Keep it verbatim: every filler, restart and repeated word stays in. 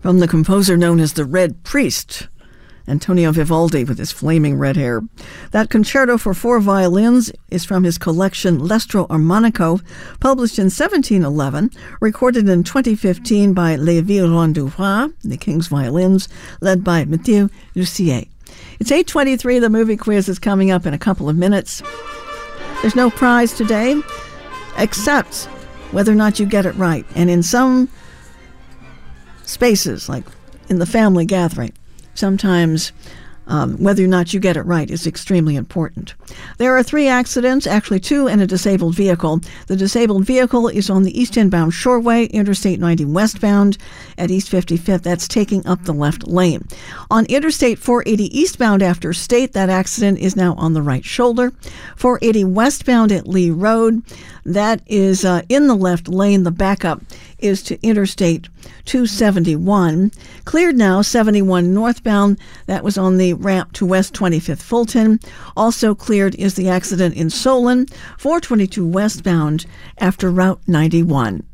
From the composer known as the Red Priest, Antonio Vivaldi with his flaming red hair. That concerto for four violins is from his collection L'Estro Armonico, published in seventeen eleven, recorded in twenty fifteen by Les Violons du Roi, the King's Violins, led by Mathieu Lussier. It's eight twenty-three. The movie quiz is coming up in a couple of minutes. There's no prize today, except whether or not you get it right. And in some spaces, like in the family gathering, sometimes um, whether or not you get it right is extremely important. There are three accidents, actually two, and a disabled vehicle. The disabled vehicle is on the east inbound Shoreway, Interstate ninety westbound at East fifty-fifth. That's taking up the left lane. On Interstate four eighty eastbound after State, that accident is now on the right shoulder. four eighty westbound at Lee Road, that is uh, in the left lane. The backup is to Interstate two seventy-one. Cleared now, seventy-one northbound. That was on the ramp to West twenty-fifth Fulton. Also cleared is the accident in Solon, four twenty-two westbound after Route ninety-one.